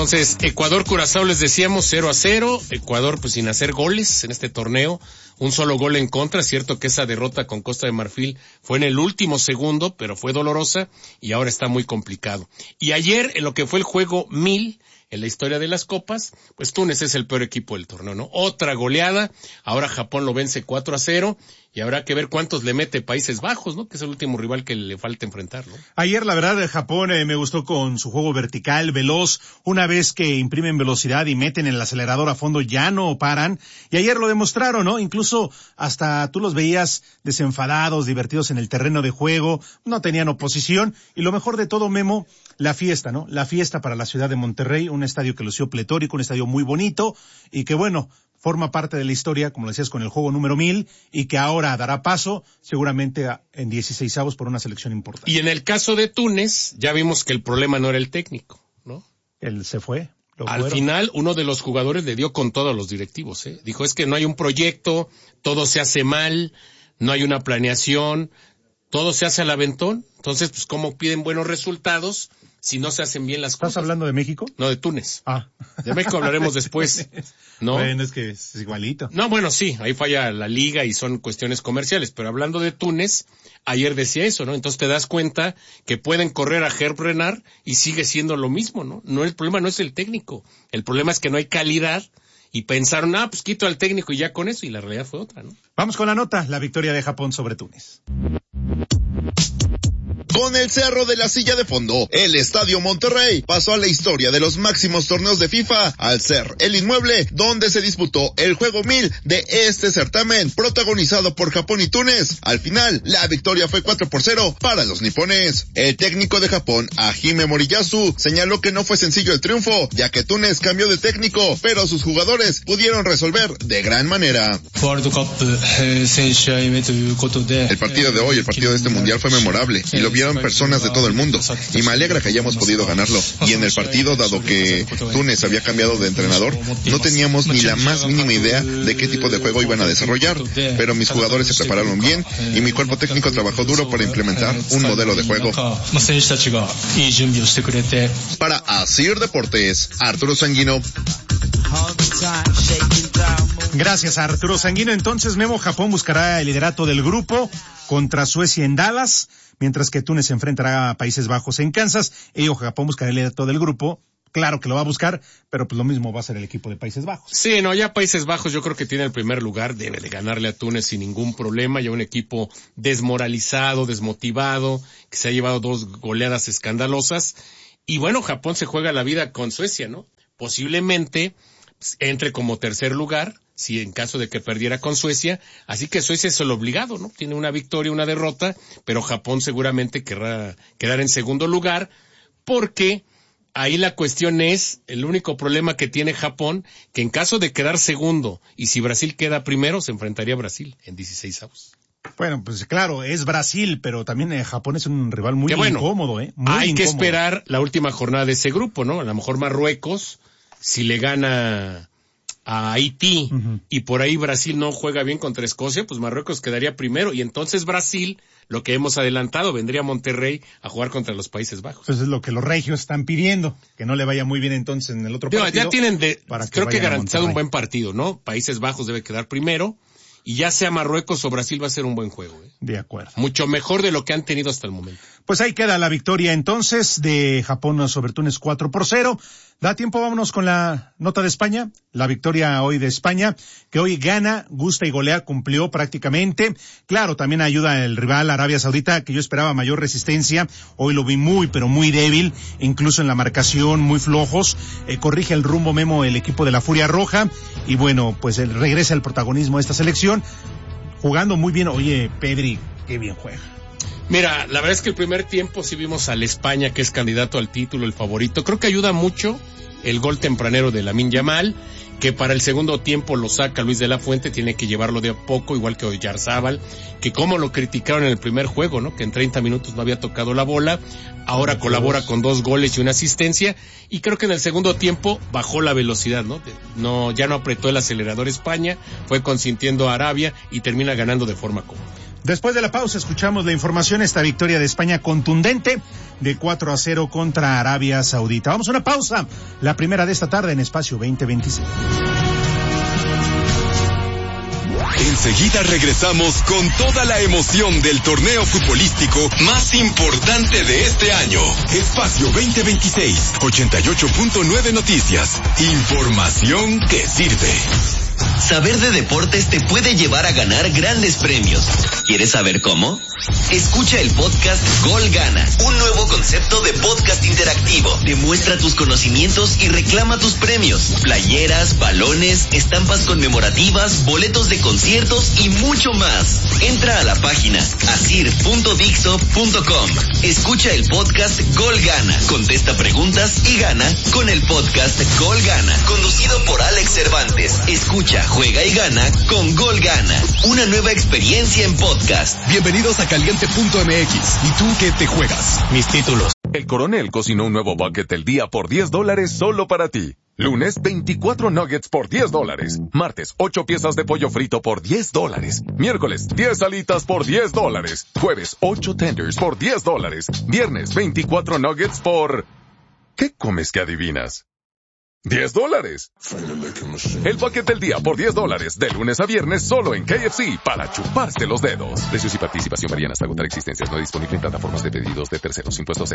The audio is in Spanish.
Entonces, Ecuador-Curazao les decíamos 0-0, Ecuador pues sin hacer goles en este torneo, un solo gol en contra, cierto que esa derrota con Costa de Marfil fue en el último segundo, pero fue dolorosa y ahora está muy complicado. Y ayer, en lo que fue el juego 1000, en la historia de las copas, pues Túnez es el peor equipo del torneo, ¿no? Otra goleada, ahora Japón lo vence 4-0, y habrá que ver cuántos le mete Países Bajos, ¿no? Que es el último rival que le falta enfrentar, ¿no? Ayer, la verdad, Japón me gustó con su juego vertical, veloz. Una vez que imprimen velocidad y meten el acelerador a fondo, ya no paran. Y ayer lo demostraron, ¿no? Incluso hasta tú los veías desenfadados, divertidos en el terreno de juego. No tenían oposición. Y lo mejor de todo, Memo, la fiesta, ¿no? La fiesta para la ciudad de Monterrey, un estadio que lució pletórico, un estadio muy bonito y que, bueno, forma parte de la historia, como lo decías, con el juego número 1000 y que ahora dará paso seguramente en 16avos por una selección importante. Y en el caso de Túnez, ya vimos que el problema no era el técnico, ¿no? Él se fue. Al final, uno de los jugadores le dio con todos los directivos, ¿eh? Dijo, es que no hay un proyecto, todo se hace mal, no hay una planeación, todo se hace al aventón. Entonces, pues, ¿cómo piden buenos resultados si no se hacen bien las cosas? ¿Estás hablando de México? No, de Túnez. Ah. De México hablaremos después, ¿no? Bueno, es que es igualito. No, bueno, sí, ahí falla la liga y son cuestiones comerciales, pero hablando de Túnez, ayer decía eso, ¿no? Entonces te das cuenta que pueden correr a Herb Renard y sigue siendo lo mismo, ¿no? No, el problema no es el técnico, el problema es que no hay calidad y pensaron, pues quito al técnico y ya con eso, y la realidad fue otra, ¿no? Vamos con la nota, la victoria de Japón sobre Túnez. Con el Cerro de la Silla de fondo, el Estadio Monterrey pasó a la historia de los máximos torneos de FIFA al ser el inmueble donde se disputó el juego 1000 de este certamen protagonizado por Japón y Túnez. Al final, la victoria fue 4-0 para los nipones. El técnico de Japón, Hajime Moriyasu, señaló que no fue sencillo el triunfo, ya que Túnez cambió de técnico, pero sus jugadores pudieron resolver de gran manera. El partido de hoy, el partido de este mundial fue memorable y lo vieron personas de todo el mundo y me alegra que hayamos podido ganarlo. Y en el partido, dado que Túnez había cambiado de entrenador, no teníamos ni la más mínima idea de qué tipo de juego iban a desarrollar, pero mis jugadores se prepararon bien y mi cuerpo técnico trabajó duro para implementar un modelo de juego. Para Asir Deportes, Arturo Sanguino. Gracias a Arturo Sanguino. Entonces, Memo, Japón buscará el liderato del grupo contra Suecia en Dallas, mientras que Túnez se enfrentará a Países Bajos en Kansas. Japón buscará el liderato del grupo. Claro que lo va a buscar, pero pues lo mismo va a ser el equipo de Países Bajos. Sí, no, ya Países Bajos yo creo que tiene el primer lugar, debe de ganarle a Túnez sin ningún problema, ya un equipo desmoralizado, desmotivado, que se ha llevado 2 goleadas escandalosas. Y bueno, Japón se juega la vida con Suecia, ¿no? Posiblemente entre como tercer lugar, si en caso de que perdiera con Suecia, así que Suecia es el obligado, ¿no? Tiene una victoria, una derrota, pero Japón seguramente querrá quedar en segundo lugar, porque ahí la cuestión es, el único problema que tiene Japón, que en caso de quedar segundo, y si Brasil queda primero, se enfrentaría a Brasil en 16avos. Bueno, pues claro, es Brasil, pero también Japón es un rival muy incómodo, ¿eh? Muy hay incómodo. que esperar la última jornada de ese grupo, ¿no? A lo mejor Marruecos, si le gana a Haití, y por ahí Brasil no juega bien contra Escocia, pues Marruecos quedaría primero, y entonces Brasil, lo que hemos adelantado, vendría a Monterrey a jugar contra los Países Bajos. Pues es lo que los regios están pidiendo, que no le vaya muy bien entonces en el otro partido. Ya tienen creo que garantizado un buen partido, ¿no? Países Bajos debe quedar primero, y ya sea Marruecos o Brasil va a ser un buen juego, ¿eh? De acuerdo. Mucho mejor de lo que han tenido hasta el momento. Pues ahí queda la victoria entonces de Japón sobre Túnez 4-0. Da tiempo, vámonos con la nota de España. La victoria hoy de España, que hoy gana, gusta y golea, cumplió prácticamente. Claro, también ayuda el rival Arabia Saudita, que yo esperaba mayor resistencia. Hoy lo vi muy, pero muy débil, incluso en la marcación, muy flojos. Corrige el rumbo, Memo, el equipo de la Furia Roja. Y bueno, pues regresa el protagonismo de esta selección, jugando muy bien. Oye, Pedri, qué bien juega. Mira, la verdad es que el primer tiempo sí vimos al España, que es candidato al título, el favorito. Creo que ayuda mucho el gol tempranero de Lamine Yamal, que para el segundo tiempo lo saca Luis de la Fuente, tiene que llevarlo de a poco, igual que Oyarzábal, que como lo criticaron en el primer juego, ¿no? Que en 30 minutos no había tocado la bola, ahora colabora con 2 goles y una asistencia, y creo que en el segundo tiempo bajó la velocidad, ¿no? Ya no apretó el acelerador España, fue consintiendo a Arabia y termina ganando de forma cómoda. Después de la pausa escuchamos la información, esta victoria de España contundente de 4-0 contra Arabia Saudita. Vamos a una pausa, la primera de esta tarde en Espacio 2026. Enseguida regresamos con toda la emoción del torneo futbolístico más importante de este año. Espacio 2026, 88.9 Noticias. Información que sirve. Saber de deportes te puede llevar a ganar grandes premios. ¿Quieres saber cómo? Escucha el podcast Gol Gana, un nuevo concepto de podcast interactivo. Demuestra tus conocimientos y reclama tus premios. Playeras, balones, estampas conmemorativas, boletos de conciertos y mucho más. Entra a la página asir.dixo.com. Escucha el podcast Gol Gana, contesta preguntas y gana con el podcast Gol Gana, conducido por Alex Cervantes. Escucha, juega y gana con Gol Gana, una nueva experiencia en podcast. Bienvenidos a Caliente.mx. ¿Y tú qué te juegas? Mis títulos. El Coronel cocinó un nuevo bucket del día por $10 solo para ti. Lunes, 24 nuggets por $10. Martes, 8 piezas de pollo frito por $10. Miércoles, 10 alitas por $10. Jueves, 8 tenders por $10. Viernes, 24 nuggets por... ¿Qué comes que adivinas? $10. El bucket del día por $10, de lunes a viernes solo en KFC, para chuparse los dedos. Precios y participación varían hasta agotar existencias. No disponible en plataformas de pedidos de terceros. Impuestos